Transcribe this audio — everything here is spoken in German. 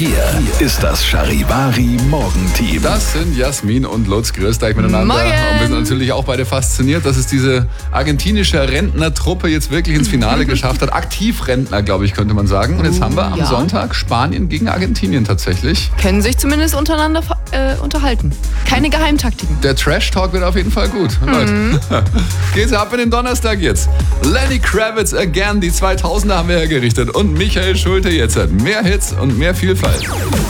Hier ist das Charivari Morgenteam. Das sind Jasmin und Lutz. Grüßt euch miteinander. Morgen. Und wir sind natürlich auch beide fasziniert, dass es diese argentinische Rentnertruppe jetzt wirklich ins Finale geschafft hat. Aktivrentner, glaube ich, könnte man sagen. Und jetzt haben wir am ja. Sonntag Spanien gegen Argentinien tatsächlich. Können sich zumindest untereinander unterhalten. Keine Geheimtaktiken. Der Trash-Talk wird auf jeden Fall gut. Leute, geht's ab in den Donnerstag jetzt. Lenny Kravitz again, die 2000er haben wir hergerichtet. Und Michael Schulte jetzt. Mehr Hits und mehr Vielfalt.